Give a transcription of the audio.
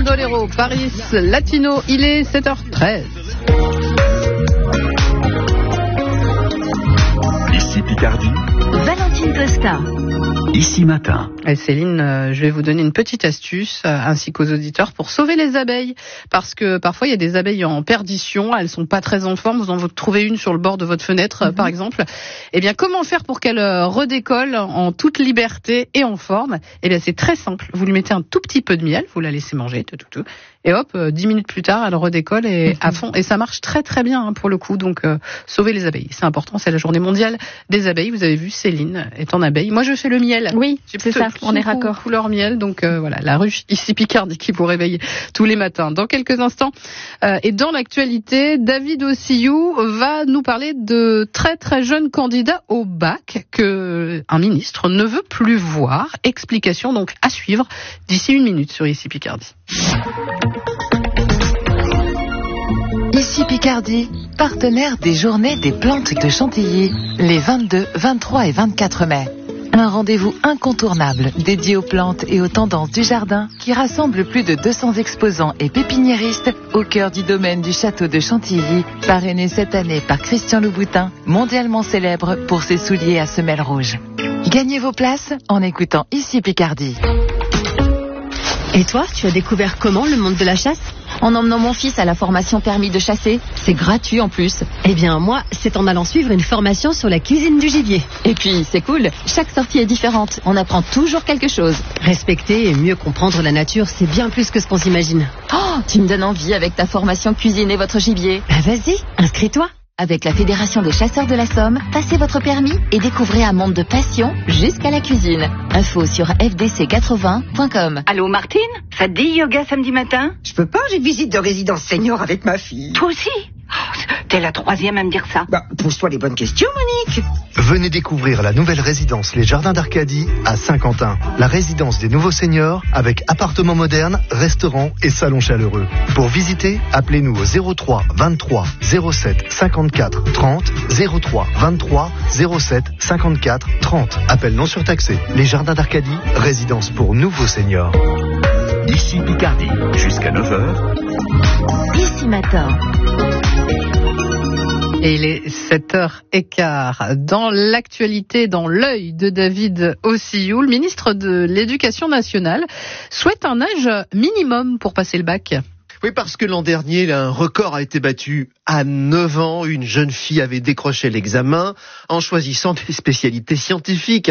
Bandolero, Paris Latino, il est 7h13. Ici Picardie, Valentine Costa. Ici Matin. Et Céline, je vais vous donner une petite astuce, ainsi qu'aux auditeurs, pour sauver les abeilles. Parce que parfois, il y a des abeilles en perdition, elles sont pas très en forme, vous en trouvez une sur le bord de votre fenêtre, par exemple. Eh bien, comment faire pour qu'elle redécolle en toute liberté et en forme? Eh bien, c'est très simple. Vous lui mettez un tout petit peu de miel, vous la laissez manger, et hop, 10 minutes plus tard, elle redécolle et à fond. Et ça marche très très bien, pour le coup. Donc, sauver les abeilles, c'est important. C'est la journée mondiale des abeilles. Vous avez vu, Céline est en abeille. Moi, je fais le miel. Oui, c'est ça, on est raccord. Couleur miel, donc voilà, la ruche ici Picardie qui vous réveille tous les matins. Dans quelques instants, et dans l'actualité, David Ossillou va nous parler de très très jeunes candidats au bac que un ministre ne veut plus voir. Explication donc à suivre d'ici 1 minute sur ici Picardie. Ici Picardie, partenaire des Journées des plantes de Chantilly, les 22, 23 et 24 mai. Un rendez-vous incontournable dédié aux plantes et aux tendances du jardin qui rassemble plus de 200 exposants et pépiniéristes au cœur du domaine du château de Chantilly, parrainé cette année par Christian Louboutin, mondialement célèbre pour ses souliers à semelles rouges. Gagnez vos places en écoutant Ici Picardie. Et toi, tu as découvert comment le monde de la chasse? En emmenant mon fils à la formation permis de chasser. C'est gratuit en plus. Eh bien, moi, c'est en allant suivre une formation sur la cuisine du gibier. Et puis, c'est cool. Chaque sortie est différente. On apprend toujours quelque chose. Respecter et mieux comprendre la nature, c'est bien plus que ce qu'on s'imagine. Oh, tu me donnes envie avec ta formation cuisiner votre gibier. Vas-y, inscris-toi. Avec la Fédération des chasseurs de la Somme, passez votre permis et découvrez un monde de passion jusqu'à la cuisine. Info sur fdc80.com. Allô Martine? Ça te dit yoga samedi matin? Je peux pas, j'ai une visite de résidence senior avec ma fille. Toi aussi? Oh, t'es la 3e à me dire ça. Pose-toi les bonnes questions, Monique. Venez découvrir la nouvelle résidence Les Jardins d'Arcadie à Saint-Quentin. La résidence des nouveaux seniors avec appartements modernes, restaurants et salons chaleureux. Pour visiter, appelez-nous au 03 23 07 54 30 03 23 07 54 30. Appel non surtaxé. Les Jardins d'Arcadie, résidence pour nouveaux seniors. Ici Picardie, jusqu'à 9h. Ici Matin. Et il est 7h15. Dans l'actualité, dans l'œil de David Ossillou, le ministre de l'Éducation nationale souhaite un âge minimum pour passer le bac. Oui, parce que l'an dernier, un record a été battu à 9 ans. Une jeune fille avait décroché l'examen en choisissant des spécialités scientifiques.